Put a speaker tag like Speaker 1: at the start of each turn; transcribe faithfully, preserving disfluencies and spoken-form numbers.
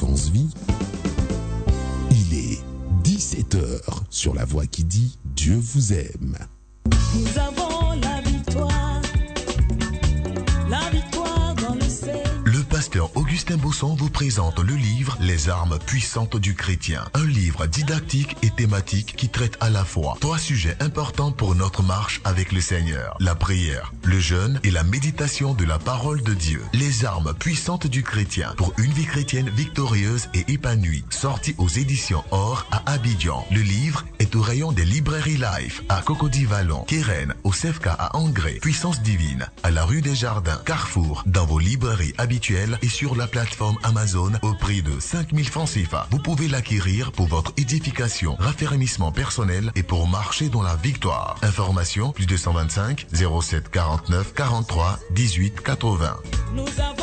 Speaker 1: Fréquence Vie. Il est dix-sept heures sur la voix qui dit Dieu vous aime.
Speaker 2: Nous avons la victoire, la victoire dans le ciel.
Speaker 3: Le pasteur Augustin Bosson vous présente le livre Les armes puissantes du chrétien. Un livre didactique et thématique qui traite à la fois trois sujets importants pour notre marche avec le Seigneur: la prière, le jeûne et la méditation de la parole de Dieu. Les armes puissantes du chrétien pour une vie chrétienne victorieuse et épanouie. Sorti aux éditions Or à Abidjan. Le livre est au rayon des librairies Life à Cocody-Vallon, Keren, au C F K à Angré, Puissance Divine, à la rue des Jardins, Carrefour, dans vos librairies habituelles et sur la plateforme Amazon au prix de cinq mille francs C F A. Vous pouvez l'acquérir pour votre édification, raffermissement personnel et pour marcher dans la victoire. Information plus deux cent vingt-cinq zéro sept quarante-neuf quarante-trois dix-huit quatre-vingts.
Speaker 2: Nous avons